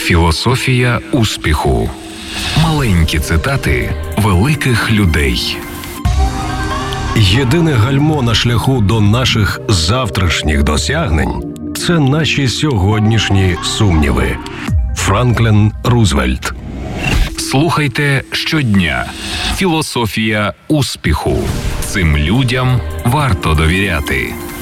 Філософія успіху. Маленькі цитати великих людей. Єдине гальмо на шляху до наших завтрашніх досягнень – це наші сьогоднішні сумніви. Франклін Рузвельт. Слухайте щодня. Філософія успіху. Цим людям варто довіряти.